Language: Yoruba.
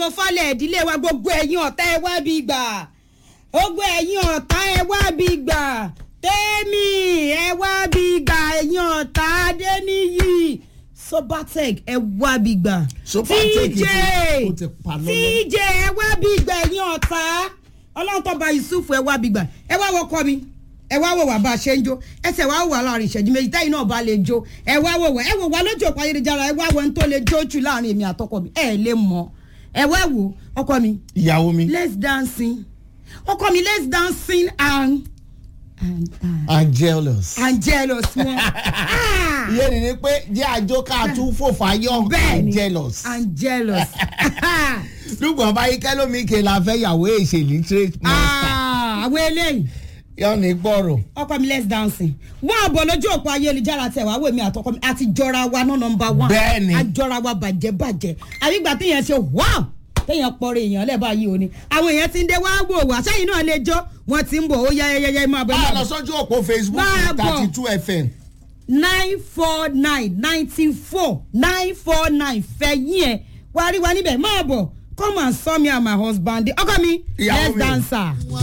falẹ̀ ìdílé wa gbogbo ẹ̀yin ọ̀tá ẹ wá bí gbà gbogbo ẹ̀yin ọ̀tá ẹ wá bí gbà tèmi ẹ wá bí gbà ẹ̀yin ọ̀tá Adéníyì Sobatech ẹ wá bí gbà TJ ẹ wá bí gbà ẹ̀yin ọ̀tá Ọlọ́run tó bá Yusuf ẹ wá bí gbà ẹ wá wọkọ mi ẹ wá wò wá bá a ṣe ń jó ẹsẹ̀ wá wò wá láàrin ìṣẹ́jú méjì táyì náà bá lè jó ẹ wá wò wá lójú òpó ayélujára ẹ wá wọ ní tó lè jó jù láàrin èmi àtọkọ mi ẹ lè mọ̀ ẹ wá wò ọkọ mi. ìyàwó mi. let's dancing ọkọ mi let's dancing and jealous. and jealous wọn. ìyẹn ni pé jẹ́ àjọ ká tún fòfáyọ̀ and jealous. and jealous. dùgbọ̀n báyìí kẹ́lómi kè la fẹ́ yàwó èsè literate master. àwọn eléyìí yọ ní gbọ́rọ̀. ọkọ mi let's dancing wọ́n àbọ̀ lójú òpó ayélujára tẹ̀ wá wèmí àtọkọ mi àti jọra wa náà number one. bẹ́ẹ̀ni àjọra wa bàjẹ́ àbígbà téèyàn ṣe wow téèyàn pọ̀rọ̀ èèyàn lẹ́bàá yìí òní àwọn èèyàn ti ń dé wá wò wá sẹ́yìn náà lè jó wọ́n ti ń bọ̀ ó yẹ́yẹ́yẹ́ máa bọ̀. báà lọ sójú òpó Facebook 32 FM. 949 fẹ̀yìn ẹ̀ wá rí wa níbẹ̀ máa bọ̀ come and saw me and my husband ọkọ mi let's dancer.